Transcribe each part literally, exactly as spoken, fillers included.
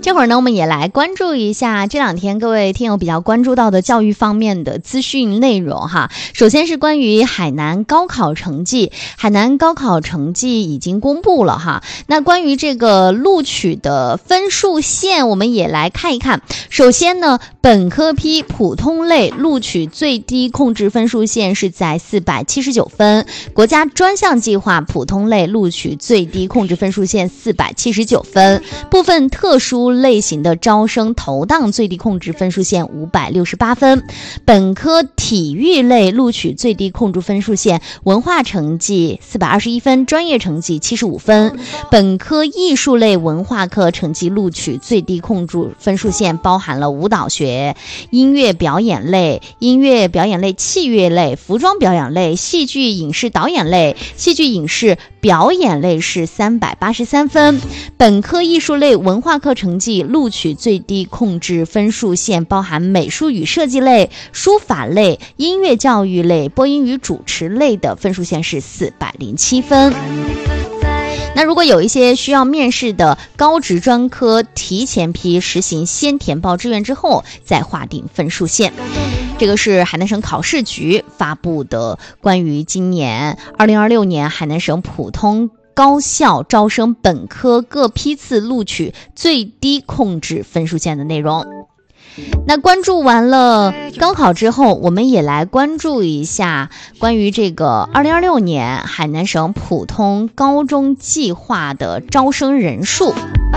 这会儿呢，我们也来关注一下这两天各位听友比较关注到的教育方面的资讯内容哈。首先是关于海南高考成绩，海南高考成绩已经公布了哈。那关于这个录取的分数线，我们也来看一看。首先呢，本科批普通类录取最低控制分数线是在四百七十九分，国家专项计划普通类录取最低控制分数线四百七十九分，部分特殊类型的招生投档最低控制分数线五百六十八分，本科体育类录取最低控制分数线文化成绩四百二十一分，专业成绩七十五分，本科艺术类文化课成绩录取最低控制分数线包含了舞蹈学、音乐表演类、音乐表演类、器乐类、服装表演类、戏剧影视导演类、戏剧影视表演类是三百八十三分，本科艺术类文化课成绩录取最低控制分数线包含美术与设计类、书法类、音乐教育类、播音与主持类的分数线是四百零七分。那如果有一些需要面试的高职专科，提前批实行先填报志愿之后再划定分数线。这个是海南省考试局发布的关于今年二零二六年海南省普通高校招生本科各批次录取最低控制分数线的内容。那关注完了高考之后，我们也来关注一下关于这个二零二六年海南省普通高中计划的招生人数。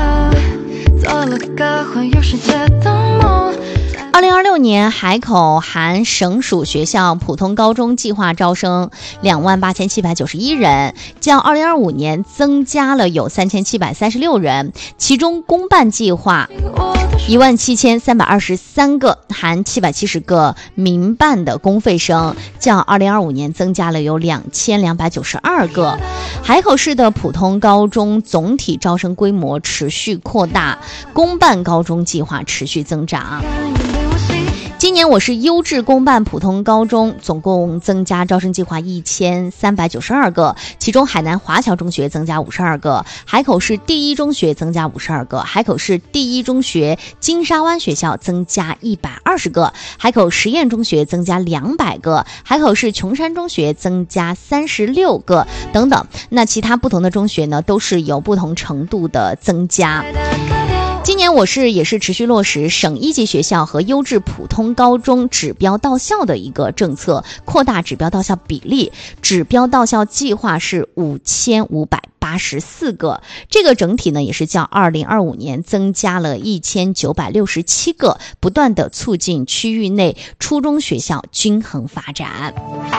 二零二六年海口含省属学校普通高中计划招生两万八千七百九十一人，较二零二五年增加了有三千七百三十六人，其中公办计划一万七千三百二十三个，含七百七十个民办的公费生，较二零二五年增加了有两千两百九十二个。海口市的普通高中总体招生规模持续扩大，公办高中计划持续增长。今年我市优质公办普通高中总共增加招生计划一千三百九十二个，其中海南华侨中学增加五十二个，海口市第一中学增加五十二个，海口市第一中学金沙湾学校增加一百二十个，海口实验中学增加两百个，海口市琼山中学增加三十六个等等。那其他不同的中学呢，都是有不同程度的增加。今年我市也是持续落实省一级学校和优质普通高中指标到校的一个政策，扩大指标到校比例，指标到校计划是五千五百八十四个，这个整体呢也是较二零二五年增加了一千九百六十七个，不断的促进区域内初中学校均衡发展。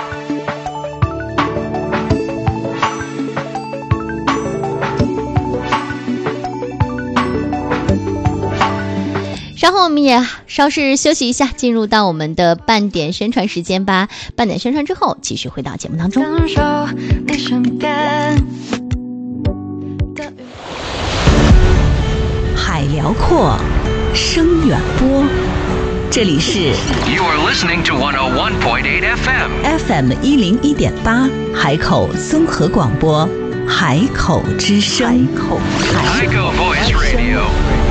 稍后我们也稍事休息一下，进入到我们的半点宣传时间吧。半点宣传之后继续回到节目当中。 海辽阔，声远播，这里是 You are listening to one oh one point eight F M F M 一零一点八海口综合广播，海口之声。 海口 Voice Radio